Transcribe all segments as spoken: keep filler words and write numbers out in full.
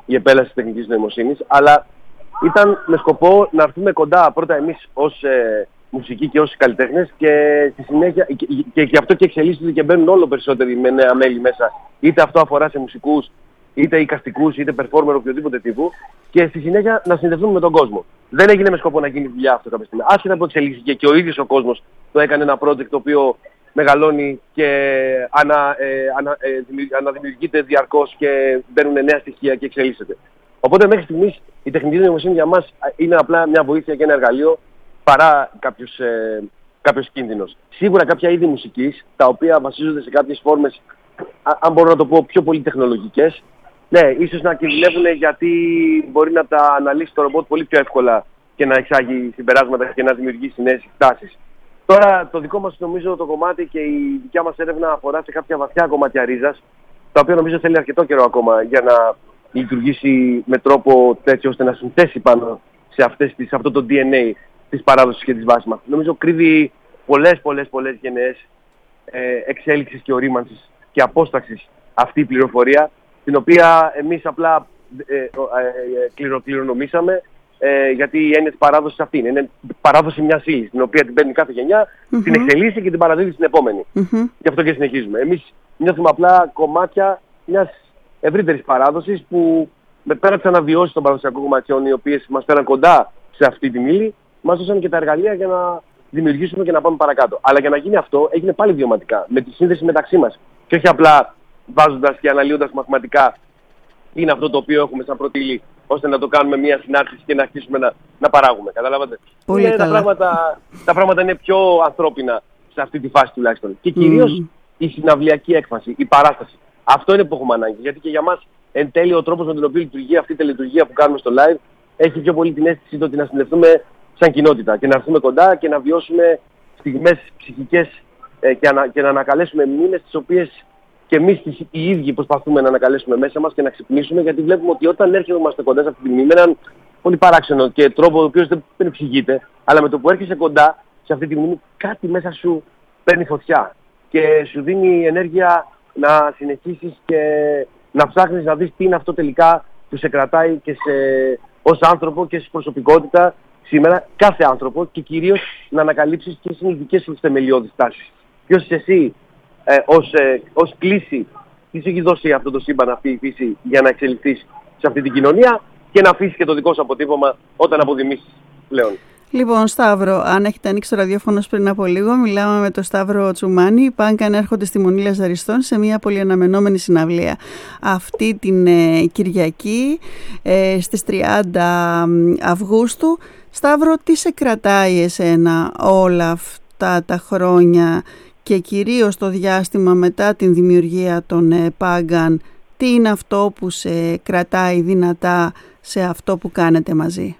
η επέλαση της τεχνητής νοημοσύνης, αλλά ήταν με σκοπό να έρθουμε κοντά πρώτα εμείς ως ε, μουσικοί και ως καλλιτέχνες και στη συνέχεια, και, και, και αυτό και εξελίσσεται και μπαίνουν όλο περισσότεροι με νέα μέλη μέσα. Είτε αυτό αφορά σε μουσικούς, είτε εικαστικούς, είτε performer οποιοδήποτε τύπου, και στη συνέχεια να συνδεθούμε με τον κόσμο. Δεν έγινε με σκοπό να γίνει δουλειά αυτό κάποια στιγμή. Άσχετα που εξελίχθηκε και ο ίδιος ο κόσμος το έκανε ένα project το οποίο μεγαλώνει και ανα, ε, ανα, ε, αναδημιουργείται διαρκώς και μπαίνουν νέα στοιχεία και εξελίσσεται. Οπότε μέχρι στιγμής η τεχνητή νοημοσύνη για μας είναι απλά μια βοήθεια και ένα εργαλείο παρά κάποιος, ε, κάποιος κίνδυνος. Σίγουρα κάποια είδη μουσικής, τα οποία βασίζονται σε κάποιες φόρμες, α, αν μπορώ να το πω, πιο πολύ τεχνολογικές, ναι, ίσως να κινδυνεύουν γιατί μπορεί να τα αναλύσει το ρομπότ πολύ πιο εύκολα και να εξάγει συμπεράσματα και να δημιουργήσει νέες εκτάσεις. Τώρα το δικό μας νομίζω το κομμάτι και η δικιά μας έρευνα αφορά σε κάποια βαθιά κομμάτια ρίζας, τα οποία νομίζω θέλει αρκετό καιρό ακόμα για να λειτουργήσει με τρόπο τέτοιο ώστε να συνθέσει πάνω σε, αυτές, σε αυτό το ντι εν έι της παράδοσης και της βάσης μας. Νομίζω κρύβει πολλές πολλές πολλές γενναίες ε, εξέλιξης και ορίμανσης και απόσταξης αυτή η πληροφορία, την οποία εμείς απλά ε, ε, ε, κληρο, κληρονομήσαμε, ε, γιατί η έννοια της παράδοσης αυτή είναι. Είναι παράδοση μιας ύλης, την οποία την παίρνει κάθε γενιά, mm-hmm. την εξελίσσει και την παραδίδει στην επόμενη. Mm-hmm. Γι' αυτό και συνεχίζουμε. Εμείς νιώθουμε απλά κομμάτια μιας ευρύτερης παράδοσης που με πέρα τις αναβιώσεις των παραδοσιακών κομματιών, οι οποίες μας φέραν κοντά σε αυτή την ύλη, μας δώσαν και τα εργαλεία για να δημιουργήσουμε και να πάμε παρακάτω. Αλλά για να γίνει αυτό έγινε πάλι βιωματικά, με τη σύνδεση μεταξύ μας. Και όχι απλά βάζοντας και αναλύοντας μαθηματικά τι είναι αυτό το οποίο έχουμε σαν πρώτη ύλη, ώστε να το κάνουμε μια συνάρτηση και να αρχίσουμε να, να παράγουμε. Καταλάβατε. Πολύ είναι, τα, πράγματα, τα πράγματα είναι πιο ανθρώπινα σε αυτή τη φάση τουλάχιστον. Και κυρίως mm. η συναυλιακή έκφραση, η παράσταση. Αυτό είναι που έχουμε ανάγκη. Γιατί και για μας εν τέλει ο τρόπος με τον οποίο λειτουργεί αυτή η τελετουργία που κάνουμε στο live έχει πιο πολύ την αίσθηση ότι να συνδεθούμε σαν κοινότητα και να έρθουμε κοντά και να βιώσουμε στιγμές ψυχικές ε, και, ανα, και να ανακαλέσουμε μνήμες τις οποίες και εμείς οι ίδιοι προσπαθούμε να ανακαλέσουμε μέσα μας και να ξυπνήσουμε, γιατί βλέπουμε ότι όταν έρχομαστε κοντά σε αυτή τη μνήμη με έναν πολύ παράξενο και τρόπο ο οποίος δεν, δεν εξηγείται, αλλά με το που έρχεσαι κοντά σε αυτή τη μνήμη κάτι μέσα σου παίρνει φωτιά και σου δίνει ενέργεια να συνεχίσεις και να ψάχνεις να δεις τι είναι αυτό τελικά που σε κρατάει και σε, ως άνθρωπο και σε προσωπικότητα σήμερα, κάθε άνθρωπο, και κυρίως να ανακαλύψεις ποιες είναι οι δικές σου θεμελιώδεις τάσεις. Ποιος είσαι εσύ ε, ως, ε, ως κλίση, τι σου έχει δώσει αυτό το σύμπαν, αυτή η φύση, για να εξελιχθείς σε αυτή την κοινωνία και να αφήσεις και το δικό σου αποτύπωμα όταν αποδημήσεις πλέον. Λοιπόν, Σταύρο, αν έχετε ανοίξει το ραδιόφωνο πριν από λίγο, μιλάμε με τον Σταύρο Τσουμάνη. Οι Πάγκαν έρχονται στη Μονή Λαζαριστών σε μια πολύ αναμενόμενη συναυλία αυτή την ε, Κυριακή ε, στις τριάντα Αυγούστου. Σταύρο, τι σε κρατάει εσένα όλα αυτά τα χρόνια και κυρίως το διάστημα μετά την δημιουργία των ε, Πάγκαν? Τι είναι αυτό που σε κρατάει δυνατά σε αυτό που κάνετε μαζί?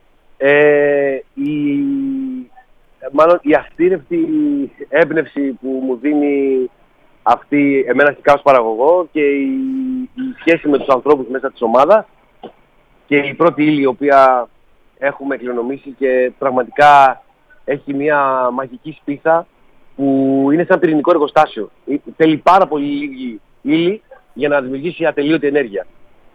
Ε, η, μάλλον η αστήρευτη έμπνευση που μου δίνει αυτή εμένα αρχικά ως παραγωγό και η, η σχέση με τους ανθρώπους μέσα της ομάδας και η πρώτη ύλη η οποία έχουμε κληρονομήσει και πραγματικά έχει μια μαγική σπίθα που είναι σαν πυρηνικό εργοστάσιο. Θέλει πάρα πολύ λίγη ύλη για να δημιουργήσει ατελείωτη ενέργεια.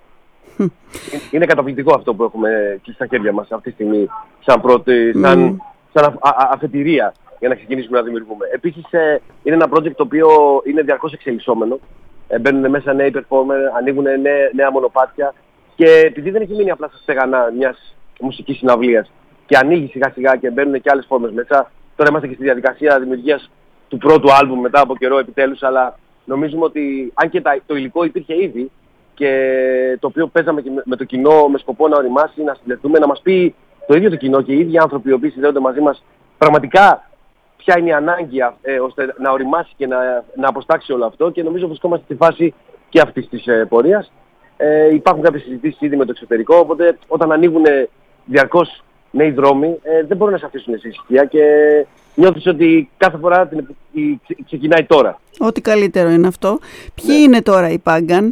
Είναι καταπληκτικό αυτό που έχουμε στα χέρια μας αυτή τη στιγμή σαν, πρώτη, σαν, mm. σαν α, α, αφετηρία για να ξεκινήσουμε να δημιουργούμε. Επίσης ε, είναι ένα project το οποίο είναι διαρκώς εξελισσόμενο. Ε, μπαίνουν μέσα νέοι performer, ανοίγουν νέα, νέα μονοπάτια και επειδή δεν έχει μείνει απλά στα στεγανά μιας μουσικής συναυλίας και ανοίγει σιγά σιγά και μπαίνουν και άλλες φόρμες μέσα, τώρα είμαστε και στη διαδικασία δημιουργίας του πρώτου άλμπουμ μετά από καιρό επιτέλους, αλλά νομίζουμε ότι αν και τα, το υλικό υπήρχε ήδη και το οποίο παίζαμε και με το κοινό με σκοπό να οριμάσει, να συνδεθούμε, να μας πει το ίδιο το κοινό και οι ίδιοι άνθρωποι οι οποίοι συνδέονται μαζί μας πραγματικά ποια είναι η ανάγκη ε, ώστε να οριμάσει και να, να αποστάξει όλο αυτό, και νομίζω βρισκόμαστε στη φάση και αυτής της ε, πορείας. Ε, υπάρχουν κάποιες συζητήσεις ήδη με το εξωτερικό, οπότε όταν ανοίγουν ε, διαρκώς νέοι δρόμοι ε, δεν μπορούν να σε αφήσουν σε ησυχία και νιώθεις ότι κάθε φορά την, η, ξεκινάει τώρα. Ό,τι καλύτερο είναι αυτό. Ποιοι ναι. είναι τώρα οι Πάγκαν?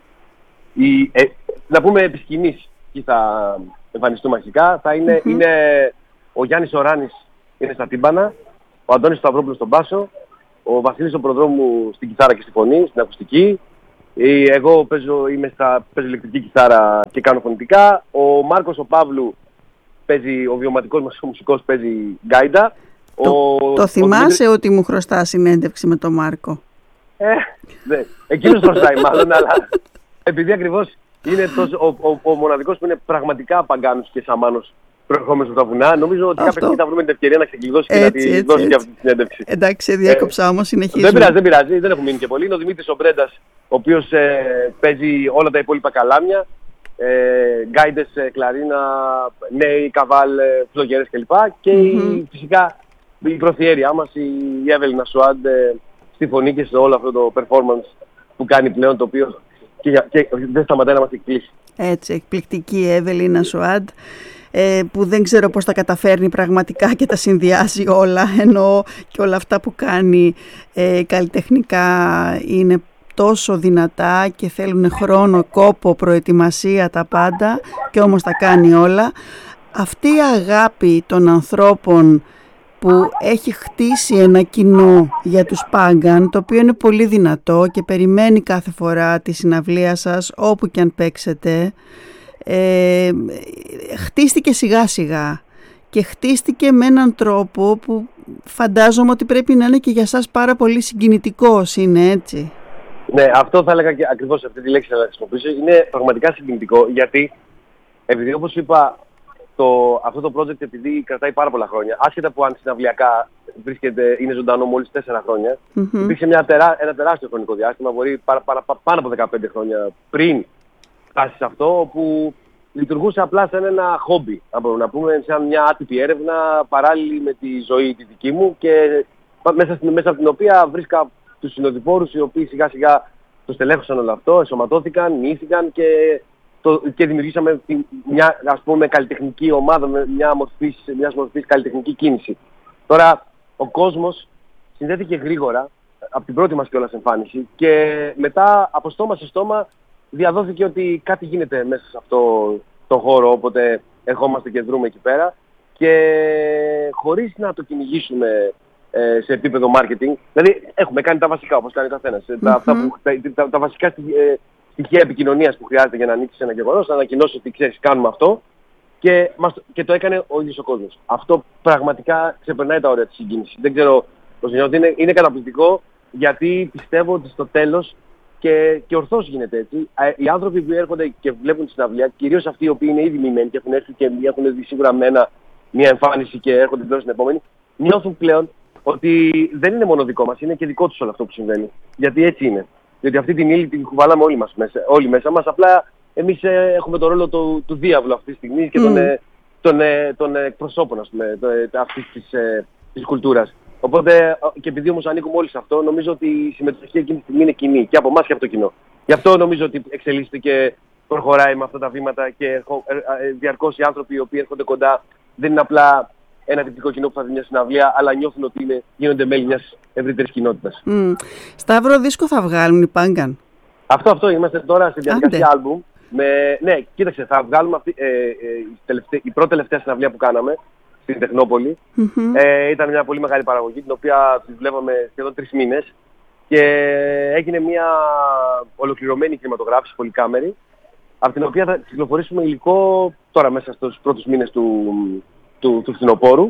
Η, ε, να πούμε επί σκηνής, εκεί θα εμφανιστούμε αρχικά. Θα είναι, mm-hmm. είναι ο Γιάννης Οράνης είναι στα τύμπανα, ο Αντώνης Σταυρόπουλος στον μπάσο, ο Βασίλης ο Προδρόμου στην κιθάρα και στη φωνή, στην ακουστική, Εγώ παίζω, είμαι στα, παίζω ηλεκτρική κιθάρα και κάνω φωνητικά. Ο Μάρκος ο Παύλου παίζει, ο βιωματικός μας ο μουσικός παίζει γκάιντα. Το, ο, το ο θυμάσαι Δημήτρης... ότι μου χρωστά συνέντευξη με τον Μάρκο? Ε, ναι. Εκείνος χρωστάει μάλλον, αλλά επειδή ακριβώς είναι τόσο, ο, ο, ο μοναδικός που είναι πραγματικά παγκάνος και σαμάνος προερχόμενος από τα βουνά, νομίζω ότι κάποια στιγμή θα βρούμε την ευκαιρία να ξεκλειδώσει και να τη έτσι, δώσει έτσι. και αυτή τη συνέντευξη. Εντάξει, διέκοψα ε, όμως, συνεχίζουμε. Δεν πειράζει, δεν πειράζει, δεν έχουμε μείνει και πολύ. Είναι ο Δημήτρης ο Μπρέντας, ο οποίος ε, παίζει όλα τα υπόλοιπα καλάμια. Ε, γκάιντες, ε, κλαρίνα, νέοι, καβάλ, ε, φλογέρες κλπ. Και mm-hmm. η, φυσικά η προθιέρειά μας, η, η Εύελινα Σουάντ, ε, στη φωνή και σε όλο αυτό το performance που κάνει πλέον, το οποίο και, και δεν σταματάει να μας εκπλήσει. Έτσι, εκπληκτική η Εύελινα Σουάντ, ε, που δεν ξέρω πώς τα καταφέρνει πραγματικά και τα συνδυάζει όλα, ενώ και όλα αυτά που κάνει ε, καλλιτεχνικά είναι τόσο δυνατά και θέλουν χρόνο, κόπο, προετοιμασία, τα πάντα, και όμως τα κάνει όλα. Αυτή η αγάπη των ανθρώπων που έχει χτίσει ένα κοινό για τους Πάγκαν, το οποίο είναι πολύ δυνατό και περιμένει κάθε φορά τη συναυλία σας όπου και αν παίξετε, ε, χτίστηκε σιγά σιγά και χτίστηκε με έναν τρόπο που φαντάζομαι ότι πρέπει να είναι και για σας πάρα πολύ συγκινητικός, είναι έτσι? Ναι, αυτό θα έλεγα και ακριβώς αυτή τη λέξη θα χρησιμοποιήσω. Είναι πραγματικά συγκινητικό, γιατί επειδή όπως είπα, το, αυτό το project επειδή κρατάει πάρα πολλά χρόνια, άσχετα που αν συναυλιακά βρίσκεται, είναι ζωντανό μόλις τέσσερα χρόνια, mm-hmm. υπήρξε μια τερά, ένα τεράστιο χρονικό διάστημα, μπορεί παρα, παρα, πάνω από δεκαπέντε χρόνια πριν φτάσει σε αυτό, όπου λειτουργούσε απλά σαν ένα χόμπι, να μπορούμε να πούμε, σαν μια άτυπη έρευνα παράλληλη με τη ζωή τη δική μου, και μέσα, στην, μέσα από την οποία βρίσκα τους συνοδοιπόρους, οι οποίοι σιγά σιγά το στελέχωσαν όλο αυτό, ενσωματώθηκαν, μοιήθηκαν και, το, και δημιουργήσαμε μια, ας πούμε, καλλιτεχνική ομάδα με μια μορφής, μιας μορφής καλλιτεχνική κίνηση. Τώρα ο κόσμος συνδέθηκε γρήγορα από την πρώτη μας κιόλας εμφάνιση, και μετά από στόμα σε στόμα διαδόθηκε ότι κάτι γίνεται μέσα σε αυτό το χώρο, όποτε ερχόμαστε και δρούμε εκεί πέρα, και χωρίς να το κυνηγήσουμε σε επίπεδο marketing, δηλαδή έχουμε κάνει τα βασικά όπως κάνει ο καθένας. Mm-hmm. Τα, τα, τα, τα βασικά στοιχεία επικοινωνίας που χρειάζεται για να ανοίξει ένα γεγονός, να ανακοινώσει ότι ξέρεις κάνουμε αυτό, και, μας, και το έκανε ο ίδιος ο κόσμος. Αυτό πραγματικά ξεπερνάει τα όρια της συγκίνησης. Δεν ξέρω πώς νιώθω, είναι, είναι καταπληκτικό, γιατί πιστεύω ότι στο τέλος, και, και ορθώς γίνεται έτσι, οι άνθρωποι που έρχονται και βλέπουν τη συναυλία, κυρίως αυτοί οι οποίοι είναι ήδη μειμένοι και έχουν έρθει και έχουν δει σίγουρα με ένα, μια εμφάνιση και έρχονται πλέον στην επόμενη, νιώθουν πλέον ότι δεν είναι μόνο δικό μας, είναι και δικό τους όλο αυτό που συμβαίνει. Γιατί έτσι είναι. Γιατί αυτή την ύλη την κουβαλάμε όλοι μας μέσα, όλοι μέσα μας. Απλά εμείς ε, έχουμε τον ρόλο του, του διάβλου αυτή τη στιγμή και mm. των, ε, των, ε, των εκπροσώπων, ας πούμε, ε, αυτής της, ε, της κουλτούρας. Οπότε, και επειδή όμως ανήκουμε όλοι σε αυτό, νομίζω ότι η συμμετοχή εκείνη τη στιγμή είναι κοινή, και από εμάς και από το κοινό. Γι' αυτό νομίζω ότι εξελίσσεται και προχωράει με αυτά τα βήματα, και ε, ε, διαρκώς οι άνθρωποι οι οποίοι έρχονται κοντά δεν είναι απλά ένα τυπικό κοινό που θα δει μια συναυλία, αλλά νιώθουν ότι είναι, γίνονται μέλη μιας ευρύτερης κοινότητας. Mm. Σταύρο, δίσκο θα βγάλουν οι Πάγκαν? Αυτό, αυτό. Είμαστε τώρα στη διαδικασία άλμπουμ. Με, ναι, κοίταξε, θα βγάλουμε αυτή, ε, ε, η, τελευταία, η πρώτη τελευταία συναυλία που κάναμε στην Τεχνόπολη. Mm-hmm. Ε, ήταν μια πολύ μεγάλη παραγωγή, την οποία τη βλέπαμε σχεδόν τρεις μήνες, και έγινε μια ολοκληρωμένη κινηματογράφηση πολυκάμερη, από την οποία θα κυκλοφορήσουμε υλικό τώρα μέσα στους πρώτους μήνες του, του, του φθινοπόρου,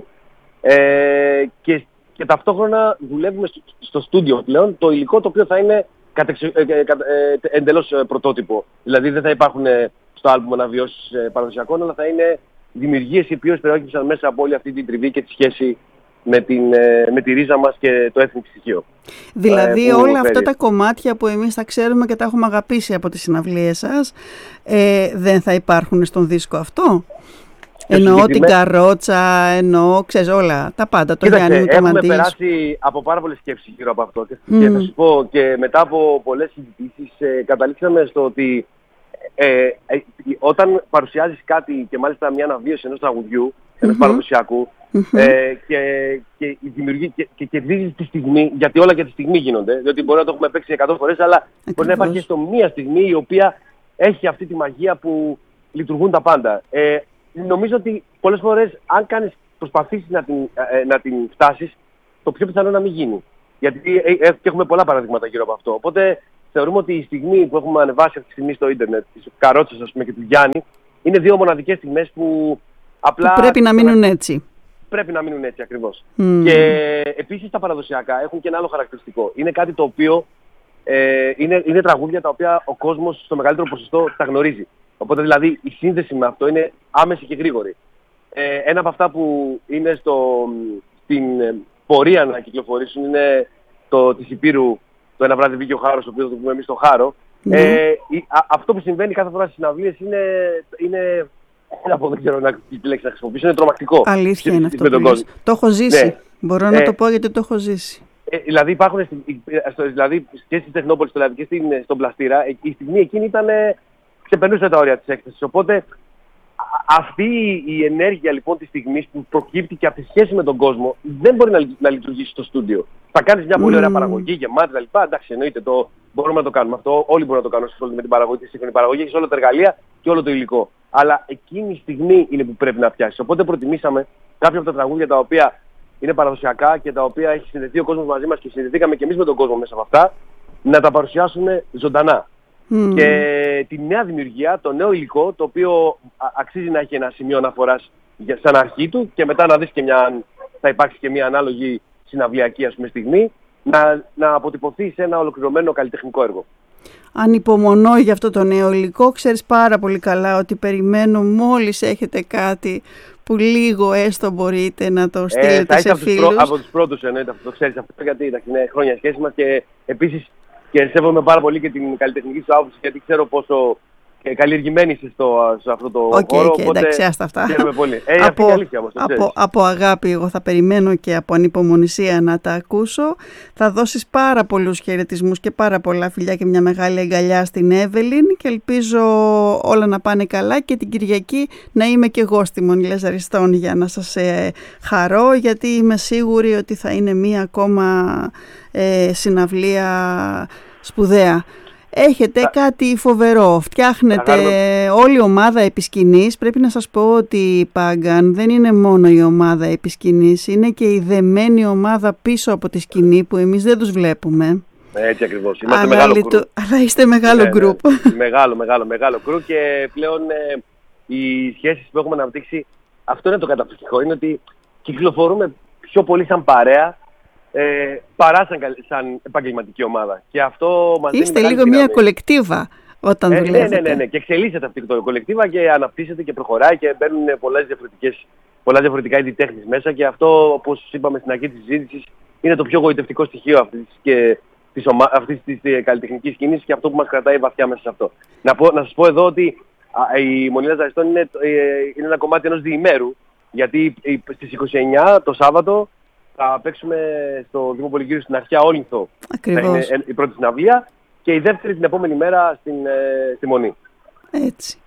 ε, και, και ταυτόχρονα δουλεύουμε στο, στο στούντιο πλέον το υλικό, το οποίο θα είναι κατεξε, ε, ε, ε, εντελώς ε, πρωτότυπο. Δηλαδή δεν θα υπάρχουν ε, στο άλμπουμ αναβιώσεις ε, παραδοσιακών, αλλά θα είναι δημιουργίες οι οποίες προέκυψαν μέσα από όλη αυτή την τριβή και τη σχέση με, την, ε, με τη ρίζα μας και το έθνικο στοιχείο. Δηλαδή ε, όλα αυτά τα κομμάτια που εμείς τα ξέρουμε και τα έχουμε αγαπήσει από τις συναυλίες σας, ε, δεν θα υπάρχουν στον δίσκο αυτό? Εννοώ την καρότσα, εννοώ, ξέρεις, όλα, τα πάντα, το Γιάννη, το Μαντής. Έχουμε περάσει από πάρα πολλές σκέψεις γύρω από αυτό, και, mm. και θα σου πω, και μετά από πολλές συζητήσεις ε, καταλήξαμε στο ότι ε, ε, ε, όταν παρουσιάζεις κάτι, και μάλιστα μια αναβίωση ενός τραγουδιού, ενός mm-hmm. παραδοσιακού, mm-hmm. ε, και, και, και, και κερδίζεις τη στιγμή, γιατί όλα για τη στιγμή γίνονται, διότι μπορεί να το έχουμε παίξει εκατό φορές, αλλά Ακριβώς. μπορεί να υπάρχει στο μία στιγμή η οποία έχει αυτή τη μαγεία που λειτουργούν τα πάντα. Ε, Νομίζω ότι πολλές φορές, αν κάνεις, προσπαθήσεις να την, ε, να την φτάσεις, το πιο πιθανό να μην γίνει. Γιατί ε, ε, έχουμε πολλά παραδείγματα γύρω από αυτό. Οπότε θεωρούμε ότι η στιγμή που έχουμε ανεβάσει αυτή τη στιγμή στο ίντερνετ, της Καρότσας ας πούμε και του Γιάννη, είναι δύο μοναδικές στιγμές που απλά... Που πρέπει να μείνουν έτσι. Πρέπει να μείνουν έτσι ακριβώς. Mm. Και επίσης τα παραδοσιακά έχουν και ένα άλλο χαρακτηριστικό. Είναι κάτι το οποίο ε, είναι, είναι τραγούδια τα οποία ο κόσμος στο μεγαλύτερο ποσοστό τα γνωρίζει. Οπότε δηλαδή η σύνδεση με αυτό είναι άμεση και γρήγορη. Ε, ένα από αυτά που είναι στο, στην πορεία να κυκλοφορήσουν είναι το της Υπήρου, το Ένα βράδυ βγήκε ο Χάρος, το οποίο το πούμε εμείς στο Χάρο. Mm. Ε, α, αυτό που συμβαίνει κάθε φορά στις συναυλίες είναι, είναι από, δεν ξέρω τι λέξη να χρησιμοποιήσω, είναι τρομακτικό. Αλήθεια είναι αυτό που λες. Το έχω ζήσει. Ναι. Μπορώ να ε, το πω γιατί το έχω ζήσει. Ε, δηλαδή υπάρχουν, δηλαδή και στην Τεχνόπολη δηλαδή, και στην, στον Πλαστήρα, η στιγμή εκείνη ήταν, ξεπερνούσε τα όρια της έκθεσης. Οπότε αυτή η ενέργεια λοιπόν της στιγμής που προκύπτει και από τη σχέση με τον κόσμο δεν μπορεί να, να λειτουργήσει στο στούντιο. Θα κάνεις μια πολύ ωραία παραγωγή, γεμάτη κτλ. Εντάξει, εννοείται, το, μπορούμε να το κάνουμε αυτό. Όλοι μπορούν να το κάνουν με την παραγωγή, τη σύγχρονη παραγωγή, έχεις όλα τα εργαλεία και όλο το υλικό. Αλλά εκείνη η στιγμή είναι που πρέπει να πιάσεις. Οπότε προτιμήσαμε κάποια από τα τραγούδια τα οποία είναι παραδοσιακά και τα οποία έχει συνδεθεί ο κόσμος μαζί μας και συνδεθήκαμε και εμείς με τον κόσμο μέσα από αυτά, να τα παρουσιάσουμε ζωντανά. Mm. Και τη νέα δημιουργία, το νέο υλικό, το οποίο αξίζει να έχει ένα σημείο αναφοράς σαν αρχή του και μετά να δεις και μια, θα υπάρξει και μια ανάλογη συναυλιακή ας πούμε στιγμή, να, να αποτυπωθεί σε ένα ολοκληρωμένο καλλιτεχνικό έργο. Ανυπομονώ για αυτό το νέο υλικό. Ξέρεις πάρα πολύ καλά ότι περιμένω μόλις έχετε κάτι που λίγο έστω μπορείτε να το στείλετε ε, σε φίλους. Πρω, από τους πρώτους εννοείται αυτό, το ξέρεις αυτό, γιατί είναι χρόνια σχέση μας και επίσης και σέβομαι πάρα πολύ και την καλλιτεχνική σου άποψη, γιατί ξέρω πόσο καλλιεργημένη είσαι στο, σε αυτό το okay, χώρο. Okay, εντάξει, άστα αυτά. Πολύ. Ε, από, αυτή αλήθεια, όμως, από, από αγάπη εγώ θα περιμένω και από ανυπομονησία να τα ακούσω. Θα δώσεις πάρα πολλούς χαιρετισμούς και πάρα πολλά φιλιά και μια μεγάλη αγκαλιά στην Εύελιν και ελπίζω όλα να πάνε καλά και την Κυριακή να είμαι και εγώ στη Μονή Λαζαριστών για να σας ε, χαρώ, γιατί είμαι σίγουρη ότι θα είναι μια ακόμα ε, συναυλία σπουδαία. Έχετε Α, κάτι φοβερό, φτιάχνετε όλη η ομάδα επισκηνής. Πρέπει να σας πω ότι η Πάγκαν δεν είναι μόνο η ομάδα επισκηνής, είναι και η δεμένη ομάδα πίσω από τη σκηνή που εμείς δεν τους βλέπουμε. Έτσι ακριβώς, είμαστε αλλά μεγάλο γκρουπ. Αλλά είστε μεγάλο γκρουπ. Ναι, ναι. Μεγάλο, μεγάλο, μεγάλο γκρουπ και πλέον ε, οι σχέσεις που έχουμε αναπτύξει, αυτό είναι το καταπληκτικό, είναι ότι κυκλοφορούμε πιο πολύ σαν παρέα, Ε, παρά σαν, σαν επαγγελματική ομάδα. Και αυτό μας είστε λίγο δύναμη. Μια κολεκτίβα όταν ε, δουλεύετε. Ναι, ναι, ναι, ναι. Και εξελίσσεται αυτή η κολεκτίβα και αναπτύσσεται και προχωράει και μπαίνουν πολλές διαφορετικές, πολλά διαφορετικά είδη τέχνης μέσα και αυτό, όπως είπαμε στην αρχή της συζήτησης, είναι το πιο γοητευτικό στοιχείο αυτής, και, της, ομα... αυτής της καλλιτεχνικής σκηνής και αυτό που μας κρατάει βαθιά μέσα σε αυτό. Να, πω, να σας πω εδώ ότι α, η Μονή Λαζαριστών είναι, είναι ένα κομμάτι ενός διημέρου, γιατί στις είκοσι εννιά το Σάββατο θα παίξουμε στο Δήμο Πολυκύρου στην Αρχαία Όλυνθο. Ακριβώς. Θα είναι η πρώτη συναυλία και η δεύτερη την επόμενη μέρα στην, ε, στη Μονή. Έτσι.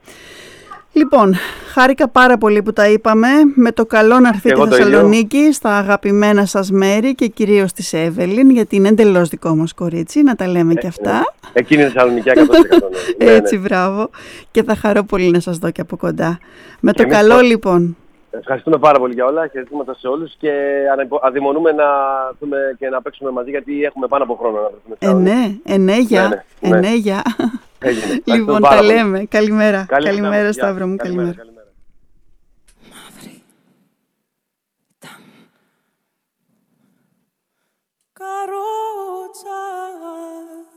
Λοιπόν, χάρηκα πάρα πολύ που τα είπαμε. Με το καλό να έρθετε στη Θεσσαλονίκη, στα αγαπημένα σας μέρη και κυρίως της Εύελιν, γιατί είναι εντελώς δικό μας κορίτσι, να τα λέμε ε, και αυτά. Ναι. Εκείνη είναι Θεσσαλονικιά εκατό τοις εκατό. Ναι, έτσι, ναι. μπράβο. Και θα χαρώ πολύ να σας δω και από κοντά. Με και το καλό θα... λοιπόν. Ευχαριστούμε πάρα πολύ για όλα, χαιρετήματα σε όλους και αδειμονούμε να δούμε και να παίξουμε μαζί, γιατί έχουμε πάνω από χρόνο να βρεθούμε. Ε, ναι, ενέγια, ναι, ναι, ενέγια. Έγινε. Λοιπόν, τα λέμε. Καλημέρα. Καλημέρα, καλημέρα Σταύρο μου, καλημέρα. καλημέρα. Μαύρη. Καρότσα.